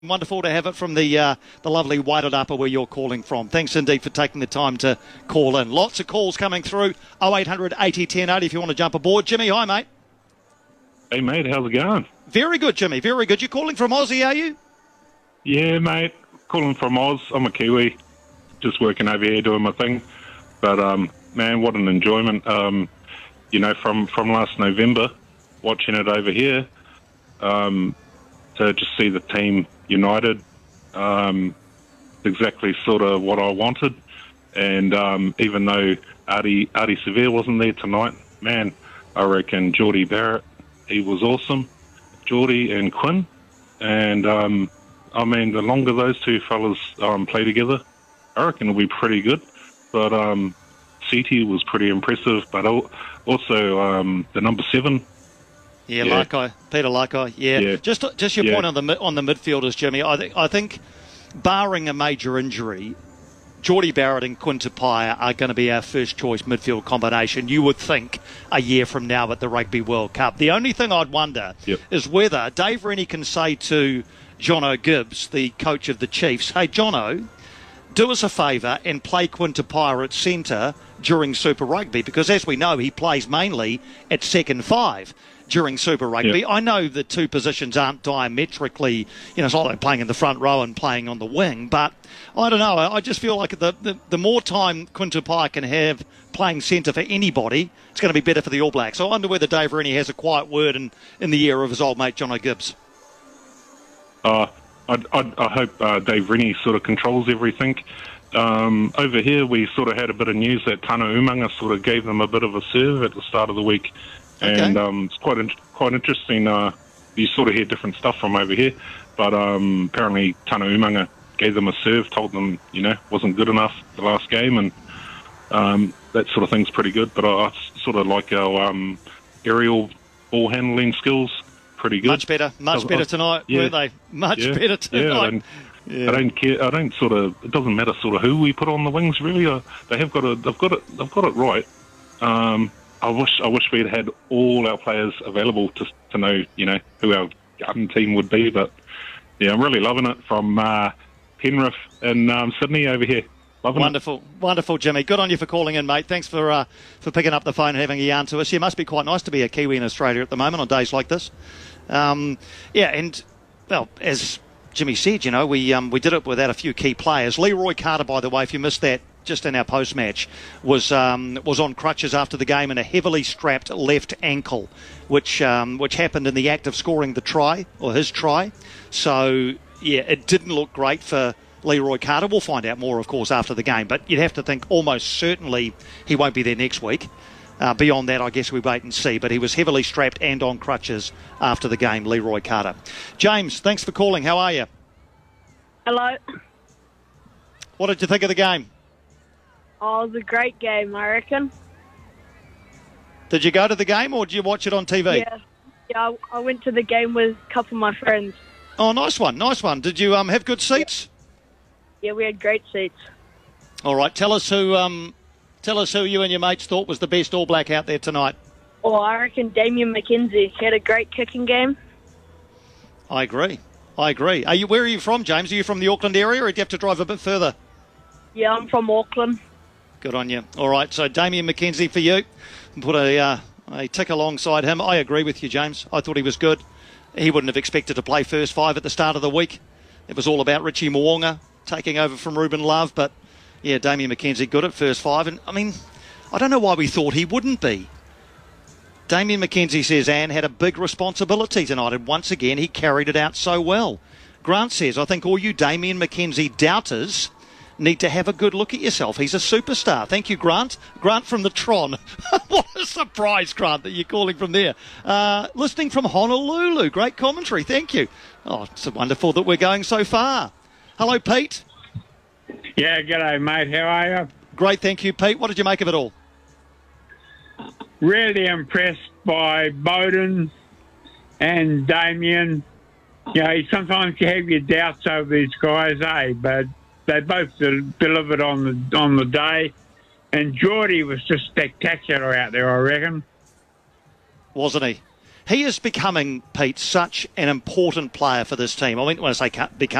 Wonderful to have it from the lovely Wairarapa where you're calling from. Thanks indeed for taking the time to call in. Lots of calls coming through. 0800 80 10 80 if you want to jump aboard. Jimmy, hi mate. Hey mate, how's it going? Very good, Jimmy. Very good. You're calling from Aussie, are you? Yeah, mate. Calling from Oz. I'm a Kiwi. Just working over here doing my thing. But man, what an enjoyment. From last November, watching it over here. To just see the team united, exactly sort of what I wanted. And even though Artie Severe wasn't there tonight, man, I reckon Jordie Barrett, he was awesome. Jordie and Quinn. And, the longer those two fellas play together, I reckon it'll be pretty good. But CT was pretty impressive, but also the number 7, Yeah, Lakai, Peter Lakai. Yeah. Just your point on the midfielders, Jimmy. I think, barring a major injury, Jordie Barrett and Quinn Tupaia are going to be our first choice midfield combination. You would think a year from now at the Rugby World Cup. The only thing I'd wonder is whether Dave Rennie can say to Jono Gibbs, the coach of the Chiefs, "Hey Jono, do us a favour and play Quinn Tupaia at centre during Super Rugby," because as we know, he plays mainly at second 5 during Super Rugby. Yep. I know the two positions aren't diametrically, it's not like playing in the front row and playing on the wing, but I don't know. I just feel like the more time Quinn Tupaia can have playing centre for anybody, it's going to be better for the All Blacks. So I wonder whether Dave Rennie has a quiet word in the ear of his old mate Jono Gibbs. I hope Dave Rennie sort of controls everything. Over here, we sort of had a bit of news that Tana Umanga sort of gave them a bit of a serve at the start of the week. Okay. And it's quite interesting. You sort of hear different stuff from over here. But apparently Tana Umanga gave them a serve, told them, wasn't good enough the last game. And that sort of thing's pretty good. But I sort of like our aerial ball handling skills. Pretty good. Much better tonight, weren't they? Much better tonight. I don't care. I don't sort of. It doesn't matter sort of who we put on the wings. Really, they've got it right. I wish we'd had all our players available to know who our garden team would be. But yeah, I'm really loving it from Penrith and Sydney over here. Wonderful, Jimmy. Good on you for calling in, mate. Thanks for picking up the phone and having a yarn to us. Yeah, it must be quite nice to be a Kiwi in Australia at the moment on days like this. As Jimmy said, we did it without a few key players. Leroy Carter, by the way, if you missed that, just in our post-match, was on crutches after the game and a heavily strapped left ankle, which happened in the act of scoring the try, or his try. So, yeah, it didn't look great for Leroy Carter. We'll find out more, of course, after the game, but you'd have to think almost certainly he won't be there next week. Beyond that, I guess we wait and see, but he was heavily strapped and on crutches after the game, Leroy Carter. James, thanks for calling. How are you? Hello. What did you think of the game? Oh, it was a great game, I reckon. Did you go to the game or did you watch it on TV? Yeah, I went to the game with a couple of my friends. Oh, nice one. Did you have good seats? Yeah, we had great seats. All right, tell us who you and your mates thought was the best All Black out there tonight. Oh, I reckon Damien McKenzie. He had a great kicking game. I agree. Where are you from, James? Are you from the Auckland area or do you have to drive a bit further? Yeah, I'm from Auckland. Good on you. All right, so Damien McKenzie for you. Put a tick alongside him. I agree with you, James. I thought he was good. He wouldn't have expected to play first 5 at the start of the week. It was all about Richie Mo'unga taking over from Ruben Love, but yeah, Damien McKenzie good at first 5. And I don't know why we thought he wouldn't be. Damien McKenzie says Anne had a big responsibility tonight, and once again he carried it out so well. Grant says, I think all you Damien McKenzie doubters need to have a good look at yourself. He's a superstar. Thank you, Grant. Grant from the Tron. What a surprise, Grant, that you're calling from there. Listening from Honolulu. Great commentary. Thank you. Oh, it's wonderful that we're going so far. Hello, Pete. Yeah, g'day, mate. How are you? Great, thank you, Pete. What did you make of it all? Really impressed by Bowden and Damien. Sometimes you have your doubts over these guys, but they both delivered on the day. And Jordie was just spectacular out there, I reckon. Wasn't he? He is becoming, Pete, such an important player for this team. I mean, when I say become,